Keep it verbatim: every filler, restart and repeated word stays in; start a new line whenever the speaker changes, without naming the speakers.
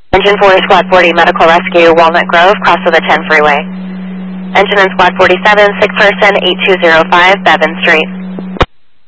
Engine four, Squad forty, Medical Rescue, Walnut Grove, cross of the ten freeway. Engine in Squad forty-seven, sick person, eight two zero five, Bevan Street.